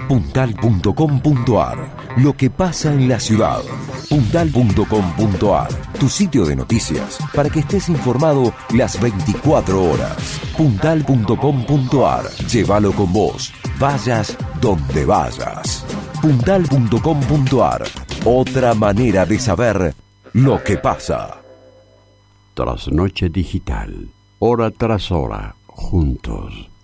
Puntal.com.ar. Lo que pasa en la ciudad. Puntal.com.ar. Tu sitio de noticias para que estés informado las 24 horas. Puntal.com.ar. Llévalo con vos. Vayas donde vayas. Puntal.com.ar. Otra manera de saber lo que pasa. Trasnoche digital. Hora tras hora. Juntos.